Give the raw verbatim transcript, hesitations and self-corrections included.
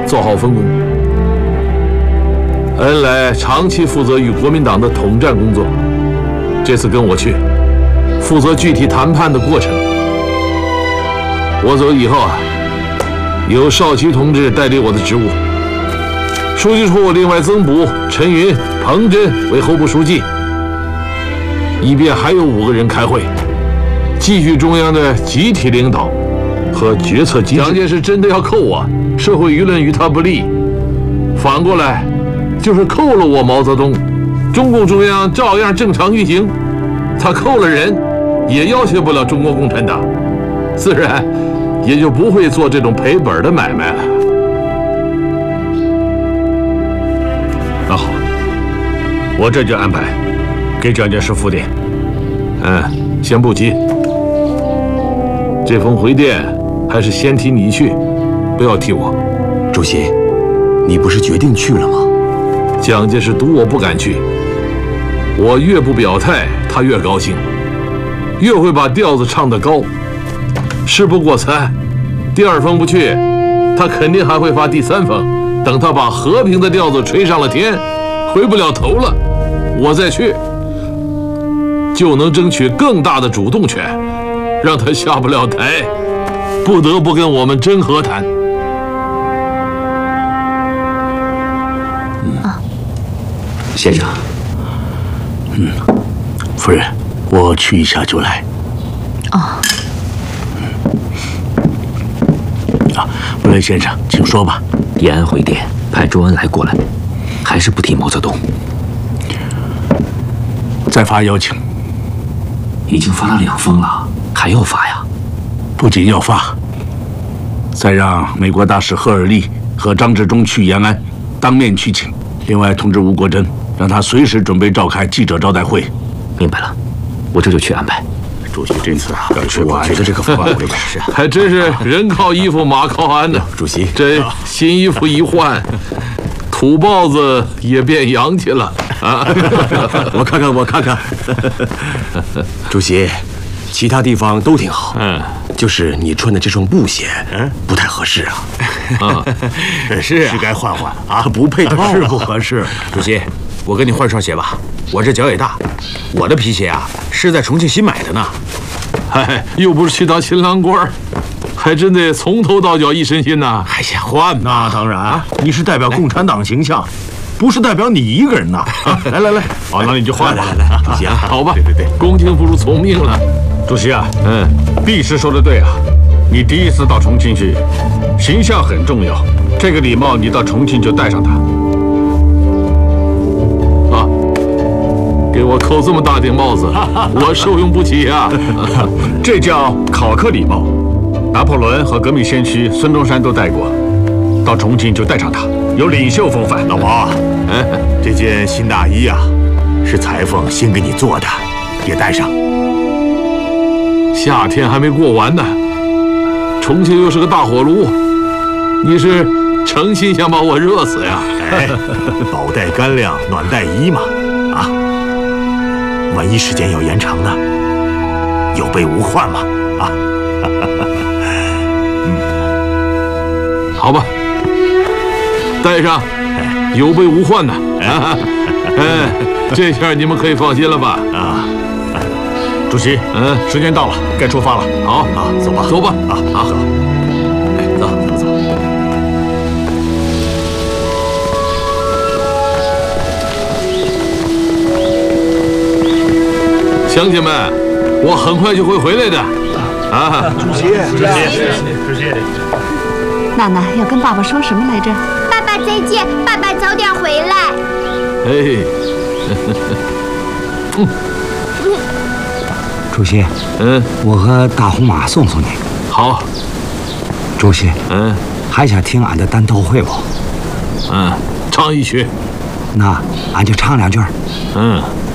做好分工。恩来长期负责与国民党的统战工作，这次跟我去，负责具体谈判的过程。我走以后啊，由少奇同志代理我的职务。书记处另外增补陈云、彭真为候补书记，以便还有五个人开会，继续中央的集体领导和决策机制。蒋介石真的要扣我，社会舆论与他不利；反过来，就是扣了我毛泽东，中共中央照样正常运行。他扣了人，也要挟不了中国共产党，自然也就不会做这种赔本的买卖了。 那好，我这就安排给蒋介石复电。 嗯，先不急，这封回电还是先提你去，不要提我。 主席，你不是决定去了吗？ 蒋介石赌我不敢去，我越不表态，他越高兴，越会把调子唱得高。事不过三，第二封不去，他肯定还会发第三封。等他把和平的调子吹上了天，回不了头了，我再去，就能争取更大的主动权，让他下不了台，不得不跟我们真和谈。 嗯，先生，嗯，夫人，我去一下就来。 哦。 啊，布雷先生，请说吧。 延安回电，派周恩来过来，还是不提毛泽东。 再发邀请。 已经发了两封了，还要发呀？ 不仅要发，再让美国大使赫尔利和张治中去延安，当面去请。另外通知吴国桢，让他随时准备召开记者招待会。 明白了，我这就去安排。 主席这次啊，要确保觉得这个方案为本事， 还真是人靠衣服，马靠鞍呢。 主席， 这新衣服一换，土包子也变洋气了啊！ 我看看，我看看。主席，其他地方都挺好，嗯，就是你穿的这双布鞋，嗯，不太合适啊。 啊，是是该换换啊， 不配套， 是不合适。主席，我跟你换双鞋吧，我这脚也大，我的皮鞋啊是在重庆新买的呢。 哎，又不是去当新郎官，还真得从头到脚一身新呐。 哎呀，换那当然，你是代表共产党形象，不是代表你一个人呐。来来来，好，那你就换吧。 来来来，主席啊， 好吧。 对对对， 恭敬不如从命了。 主席啊，嗯，毕师说的对啊，你第一次到重庆去，形象很重要。这个礼帽你到重庆就戴上它。 啊，给我扣这么大顶帽子，我受用不起啊。 这叫考克礼帽，拿破仑和革命先驱孙中山都戴过。到重庆就戴上它，有领袖风范。 老王，哎，这件新大衣啊，是裁缝新给你做的，也带上。 夏天还没过完呢，重庆又是个大火炉，你是诚心想把我热死呀？ 哎，饱带干粮，暖带衣嘛，啊，万一时间要延长呢，有备无患嘛，啊， 嗯，好吧，带上，有备无患呢，啊，哎，这下你们可以放心了吧？啊。 主席，嗯，时间到了，该出发了。 好啊，走吧，走吧，啊，好，走， 哎，走走走。 乡亲们，我很快就会回来的。啊， 主席， 主席，主席。 娜娜要跟爸爸说什么来着？ 爸爸再见，爸爸早点回来。 哎， 嗯。主席，嗯，我和大红马送送你。 好。 主席，嗯，还想听俺的单刀会不？ 嗯，唱一曲。 那俺就唱两句。 嗯。